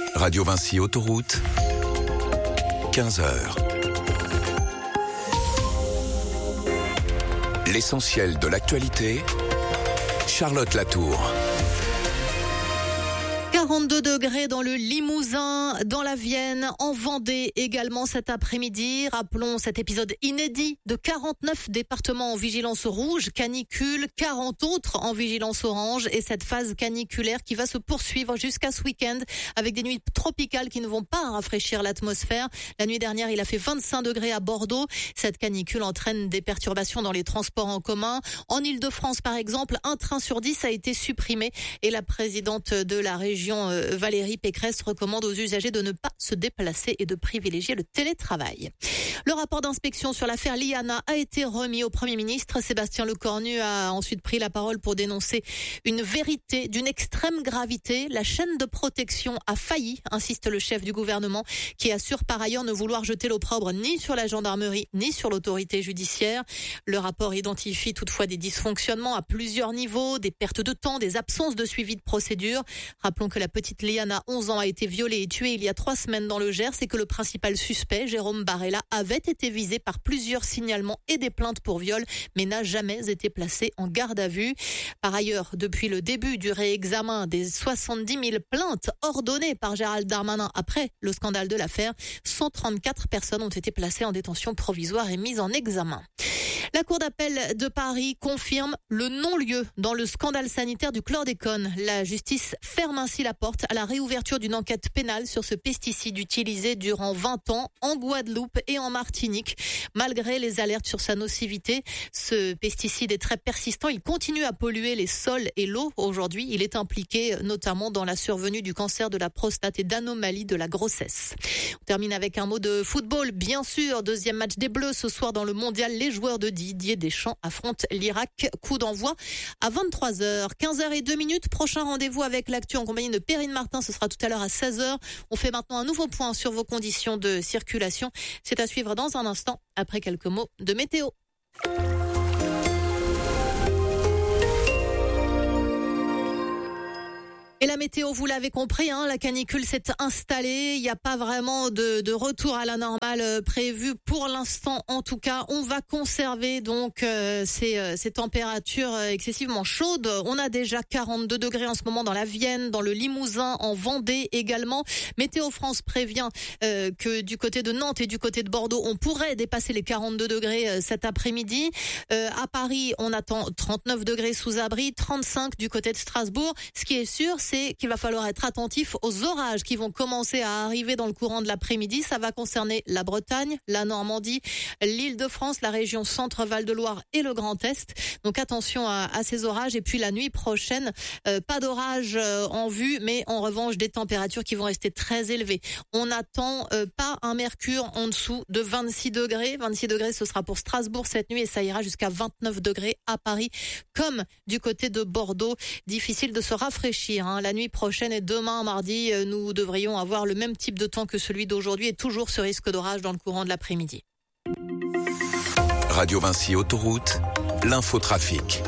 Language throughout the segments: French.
Radio Vinci Autoroute, 15h. L'essentiel de l'actualité, Charlotte Latour. 42 degrés dans le Limousin, dans la Vienne, en Vendée également cet après-midi. Rappelons cet épisode inédit de 49 départements en vigilance rouge, canicule, 40 autres en vigilance orange et cette phase caniculaire qui va se poursuivre jusqu'à ce week-end avec des nuits tropicales qui ne vont pas rafraîchir l'atmosphère. La nuit dernière, il a fait 25 degrés à Bordeaux. Cette canicule entraîne des perturbations dans les transports en commun. En Île-de-France, par exemple, un train sur 10 a été supprimé et la présidente de la région Valérie Pécresse recommande aux usagers de ne pas se déplacer et de privilégier le télétravail. Le rapport d'inspection sur l'affaire Liana a été remis au Premier ministre. Sébastien Lecornu a ensuite pris la parole pour dénoncer une vérité d'une extrême gravité. La chaîne de protection a failli, insiste le chef du gouvernement, qui assure par ailleurs ne vouloir jeter l'opprobre ni sur la gendarmerie ni sur l'autorité judiciaire. Le rapport identifie toutefois des dysfonctionnements à plusieurs niveaux, des pertes de temps, des absences de suivi de procédure. Rappelons que la petite Liana, 11 ans, a été violée et tuée il y a 3 semaines dans le Gers et que le principal suspect, Jérôme Barella, avait été visé par plusieurs signalements et des plaintes pour viol, mais n'a jamais été placé en garde à vue. Par ailleurs, depuis le début du réexamen des 70 000 plaintes ordonnées par Gérald Darmanin après le scandale de l'affaire, 134 personnes ont été placées en détention provisoire et mises en examen. La Cour d'appel de Paris confirme le non-lieu dans le scandale sanitaire du chlordécone. La justice ferme ainsi la porte à la réouverture d'une enquête pénale sur ce pesticide utilisé durant 20 ans en Guadeloupe et en Martinique. Malgré les alertes sur sa nocivité, ce pesticide est très persistant. Il continue à polluer les sols et l'eau. Aujourd'hui, il est impliqué notamment dans la survenue du cancer de la prostate et d'anomalies de la grossesse. On termine avec un mot de football, bien sûr. Deuxième match des Bleus ce soir dans le mondial. Les joueurs de Didier Deschamps affrontent l'Irak. Coup d'envoi à 23h. 15h02. Prochain rendez-vous avec l'actu en compagnie de Perrine Martin. Ce sera tout à l'heure à 16h. On fait maintenant un nouveau point sur vos conditions de circulation. C'est à suivre dans un instant après quelques mots de météo. Et la météo, vous l'avez compris, la canicule s'est installée. Il n'y a pas vraiment de retour à la normale prévu pour l'instant. En tout cas, on va conserver donc ces températures excessivement chaudes. On a déjà 42 degrés en ce moment dans la Vienne, dans le Limousin, en Vendée également. Météo France prévient que du côté de Nantes et du côté de Bordeaux, on pourrait dépasser les 42 degrés cet après-midi. À Paris, on attend 39 degrés sous abri, 35 du côté de Strasbourg. Ce qui est sûr, c'est qu'il va falloir être attentif aux orages qui vont commencer à arriver dans le courant de l'après-midi. Ça va concerner la Bretagne, la Normandie, l'Île-de-France, la région Centre-Val de Loire et le Grand Est. Donc attention à ces orages. Et puis la nuit prochaine, pas d'orage en vue, mais en revanche des températures qui vont rester très élevées. On n'attend pas un mercure en dessous de 26 degrés. 26 degrés, ce sera pour Strasbourg cette nuit et ça ira jusqu'à 29 degrés à Paris, comme du côté de Bordeaux. Difficile de se rafraîchir, La nuit prochaine et demain, mardi, nous devrions avoir le même type de temps que celui d'aujourd'hui et toujours ce risque d'orage dans le courant de l'après-midi. Radio Vinci Autoroute, l'infotrafic.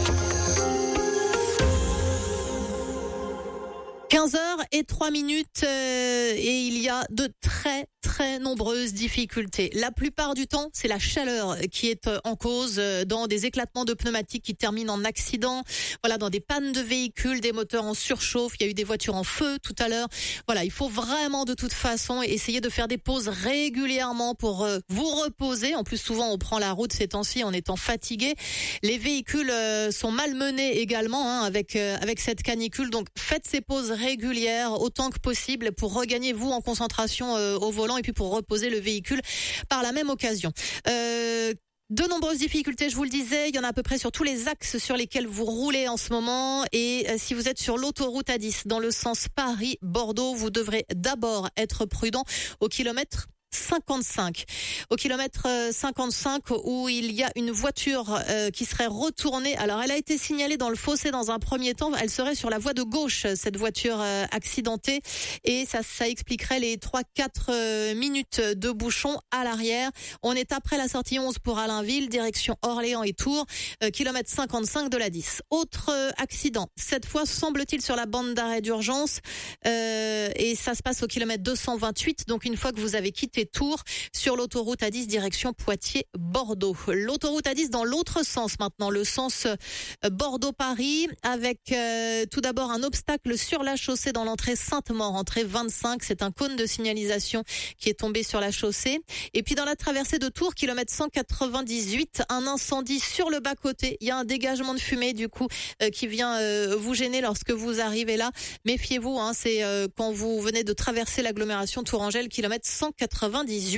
15h03 et il y a de très nombreuses difficultés. La plupart du temps, c'est la chaleur qui est en cause dans des éclatements de pneumatiques qui terminent en accident. Voilà, dans des pannes de véhicules, des moteurs en surchauffe. Il y a eu des voitures en feu tout à l'heure. Voilà, il faut vraiment de toute façon essayer de faire des pauses régulièrement pour vous reposer. En plus, souvent, on prend la route ces temps-ci en étant fatigué. Les véhicules sont malmenés également avec cette canicule. Donc, faites ces pauses régulières autant que possible pour regagner vous en concentration au volant et puis pour reposer le véhicule par la même occasion. De nombreuses difficultés, je vous le disais, il y en a à peu près sur tous les axes sur lesquels vous roulez en ce moment. Et si vous êtes sur l'autoroute A10 dans le sens Paris-Bordeaux, vous devrez d'abord être prudent au kilomètre 55. Au kilomètre 55 où il y a une voiture qui serait retournée. Alors elle a été signalée dans le fossé dans un premier temps. Elle serait sur la voie de gauche, cette voiture accidentée. Et ça expliquerait les 3-4 minutes de bouchon à l'arrière. On est après la sortie 11 pour Allainville, direction Orléans et Tours, kilomètre 55 de la 10. Autre accident, cette fois semble-t-il sur la bande d'arrêt d'urgence et ça se passe au kilomètre 228. Donc une fois que vous avez quitté Tours, sur l'autoroute A10 direction Poitiers-Bordeaux. L'autoroute A10 dans l'autre sens maintenant, le sens Bordeaux-Paris, avec tout d'abord un obstacle sur la chaussée dans l'entrée Sainte-Maure, entrée 25. C'est un cône de signalisation qui est tombé sur la chaussée. Et puis dans la traversée de Tours, kilomètre 198, un incendie sur le bas-côté. Il y a un dégagement de fumée du coup qui vient vous gêner lorsque vous arrivez là. Méfiez-vous, c'est quand vous venez de traverser l'agglomération Tourangelle, kilomètre 198.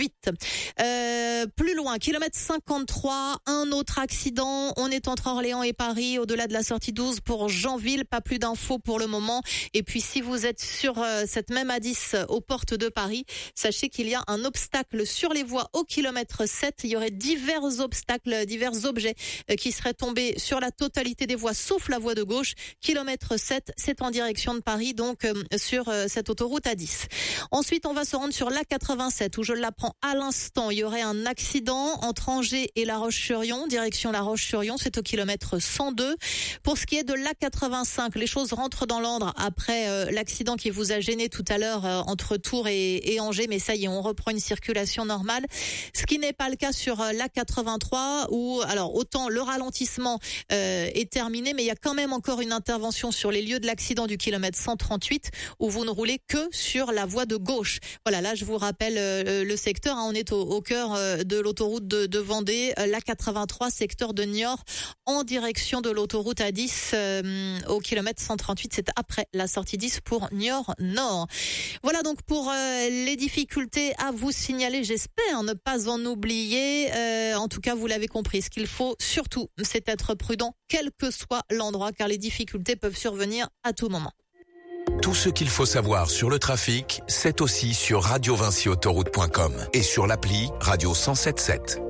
Plus loin, kilomètre 53, un autre accident. On est entre Orléans et Paris, au-delà de la sortie 12 pour Jeanville. Pas plus d'infos pour le moment. Et puis si vous êtes sur cette même A10 aux portes de Paris, sachez qu'il y a un obstacle sur les voies au kilomètre 7. Il y aurait divers obstacles, divers objets qui seraient tombés sur la totalité des voies sauf la voie de gauche. Kilomètre 7, c'est en direction de Paris, donc sur cette autoroute A10. Ensuite, on va se rendre sur l'A87 où je l'apprends à l'instant. Il y aurait un accident entre Angers et La Roche-sur-Yon, direction La Roche-sur-Yon, c'est au kilomètre 102. Pour ce qui est de l'A85, les choses rentrent dans l'ordre après l'accident qui vous a gêné tout à l'heure entre Tours et Angers, mais ça y est, on reprend une circulation normale. Ce qui n'est pas le cas sur l'A83 où, alors autant le ralentissement est terminé, mais il y a quand même encore une intervention sur les lieux de l'accident du kilomètre 138 où vous ne roulez que sur la voie de gauche. Voilà, là je vous rappelle le secteur, on est au cœur de l'autoroute de Vendée, l'A83 secteur de Niort en direction de l'autoroute A10 au kilomètre 138, c'est après la sortie 10 pour Niort Nord. Voilà donc pour les difficultés à vous signaler, j'espère ne pas en oublier. En tout cas, vous l'avez compris, ce qu'il faut surtout, c'est être prudent quel que soit l'endroit car les difficultés peuvent survenir à tout moment. Tout ce qu'il faut savoir sur le trafic, c'est aussi sur radiovinciautoroute.com et sur l'appli Radio 107.7.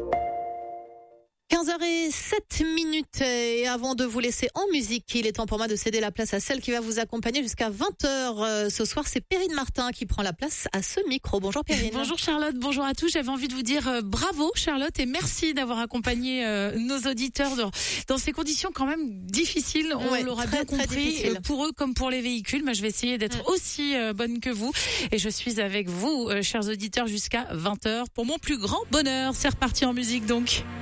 15h07 et avant de vous laisser en musique, il est temps pour moi de céder la place à celle qui va vous accompagner jusqu'à 20h. Ce soir, c'est Perrine Martin qui prend la place à ce micro. Bonjour Perrine. Bonjour Charlotte, bonjour à tous. J'avais envie de vous dire bravo Charlotte et merci d'avoir accompagné nos auditeurs dans ces conditions quand même difficiles. On l'aura bien compris, pour eux comme pour les véhicules. Je vais essayer d'être aussi bonne que vous et je suis avec vous, chers auditeurs, jusqu'à 20h pour mon plus grand bonheur. C'est reparti en musique donc.